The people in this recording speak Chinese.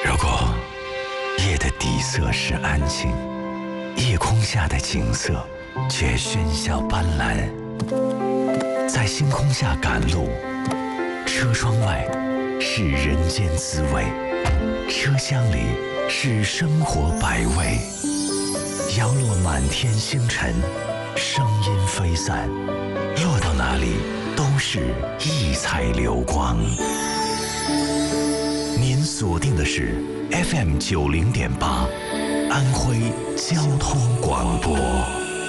如果夜的底色是安静，夜空下的景色却喧嚣斑斓。在星空下赶路，车窗外是人间滋味，车厢里是生活百味。摇落满天星辰，声音飞散，落到哪里都是异彩流光。您锁定的是 FM90.8，安徽交通广播。